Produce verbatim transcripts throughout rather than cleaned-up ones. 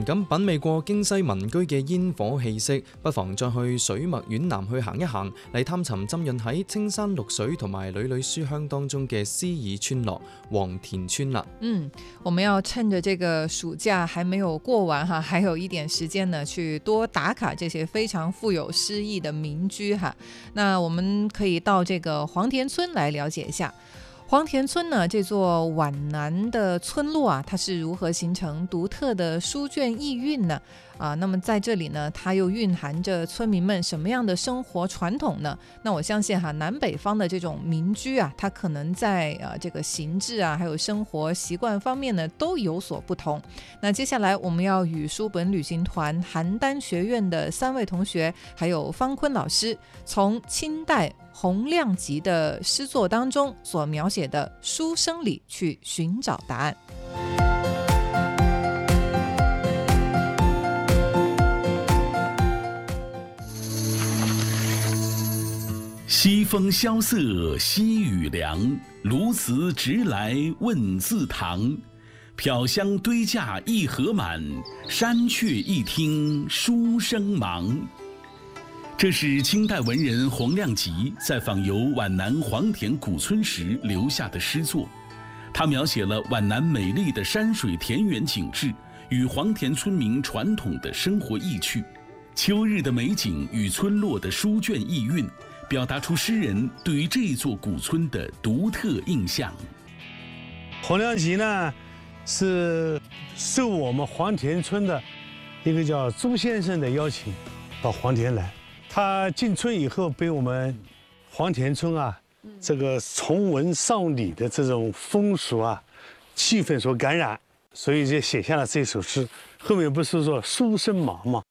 咁品味過京西民居嘅煙火氣息，不妨再去水墨苑南去行一行，嚟探尋浸潤喺青山綠水同埋縷縷書香當中嘅詩意村落黃田村啦。 嗯，我們要趁着這個暑假還沒有過完哈，還有一點時間呢，去多打卡這些非常富有詩意的民居哈。那我們可以到這個黃田村來了解一下。黃田村呢，這座皖南的村落啊，它是如何形成獨特的書卷意韻呢？啊，那麼在這裡呢，它又蘊含着村民們什麼樣的生活傳統呢？那我相信哈，南北方的這種民居啊，它可能在啊這個形制啊，還有生活習慣方面呢，都有所不同。那接下來我們要與書本旅行團邯鄲學院的三位同學，還有方坤老師，從清代洪亮吉的詩作當中所描寫的書生裡去尋找答案。 西風蕭瑟西雨涼，鸬鹚直來問字堂。飄香堆架一盒滿，山雀一聽書聲忙。這是清代文人洪亮吉在訪遊皖南黃田古村時留下的詩作。他描寫了皖南美麗的山水田園景致與黃田村民傳統的生活意趣，秋日的美景與村落的書卷意韻，表達出詩人對於這座古村的獨特印象。 洪亮吉呢，是受我們黃田村的一個叫朱先生的邀請到黃田來。他進村以後，被我們黃田村啊，這個從文尚理的這種風俗啊、氣氛所感染，所以就寫下了這首詩。後面不是說書聲忙嗎？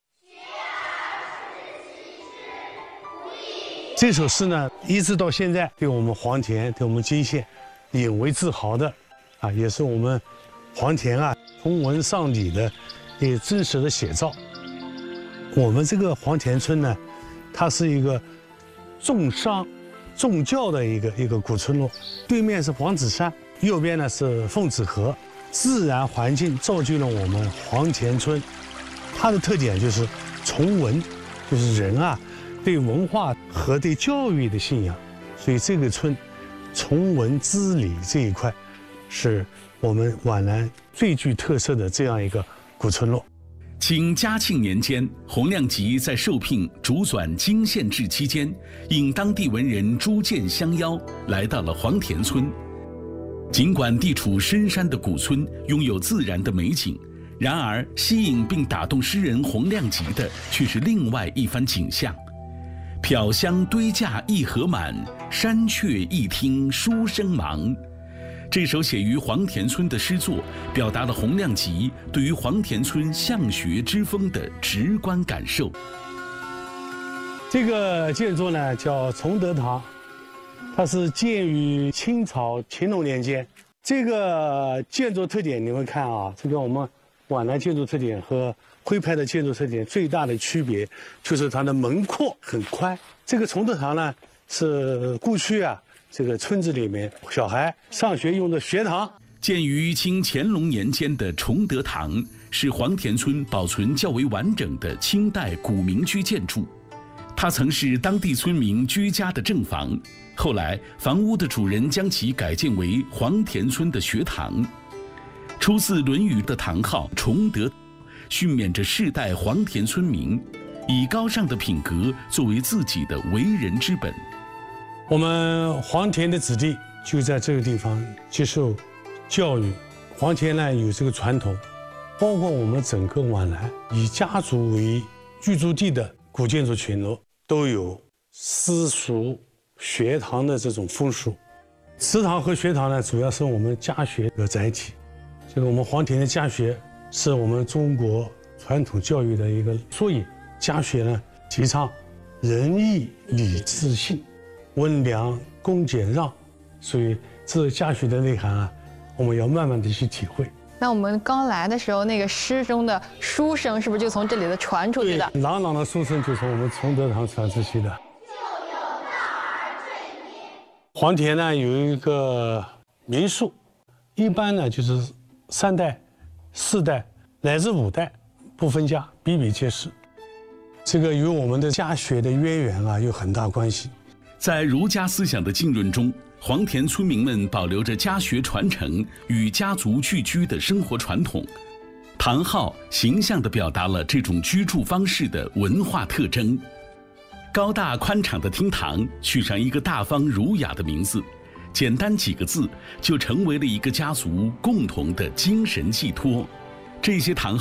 這首詩呢，一直到現在對我們黃田、對我們金縣引為自豪的，啊，也是我們黃田啊從文尚理的一個真實的寫照。我們這個黃田村呢，它是一個重商重教的一個一個古村落，對面是黃子山，右邊呢是奉子河，自然環境造就了我們黃田村。它的特點就是崇文，就是人啊對文化和對教育的信仰，所以這個村崇文知理這一塊是我們皖南最具特色的這樣一個古村落。 清嘉慶年間，洪亮吉在受聘主轉京縣志期間，應當地文人朱建相邀，來到了黃田村。儘管地處深山的古村擁有自然的美景，然而吸引並打動詩人洪亮吉的卻是另外一番景象。飄香堆架一盒滿，山雀一聽書聲忙。這首寫於黃田村的詩作，表達了洪亮吉對於黃田村向學之風的直觀感受。 這個建築呢叫崇德堂，它是建於清朝乾隆年間。這個建築特點你會看啊，這個我們皖南建築特點和徽派的建築特點最大的區別就是它的門廓很寬。這個崇德堂呢是過去啊這個村子裡面小孩上學用的學堂。 建於清乾隆年間的崇德堂是黃田村保存較為完整的清代古民居建築，它曾是當地村民居家的正房，後來房屋的主人將其改建為黃田村的學堂。出自《論語》的堂號崇德，訓勉着世代黃田村民，以高尚的品格作為自己的為人之本。 我們黃田的子弟就在這個地方接受教育。黃田呢有這個傳統，包括我們整個皖南以家族為居住地的古建築群落，都有私塾學堂的這種風俗。祠堂和學堂呢，主要是我們家學的載體。這個我們黃田的家學是我們中國傳統教育的一個，所以家學呢提倡仁義禮智信。溫良恭儉讓，所以這家學的內涵啊，我們要慢慢的去體會。 那我們剛來的時候，那個詩中的書聲是不是就從這裡的傳出去的？ 朗朗的書聲就從我們崇德堂傳出去的。黃田呢有一個民宿，一般呢就是三代、四代乃至五代不分家，比比皆是。这个与我们的家学的渊源啊有很大关系。 在儒家思想的浸润中，黄田村民们保留着家学传承与家族聚居的生活传统。堂号形象地表达了这种居住方式的文化特征。高大宽敞的厅堂取上一个大方儒雅的名字，简单几个字就成为了一个家族共同的精神寄托。这些堂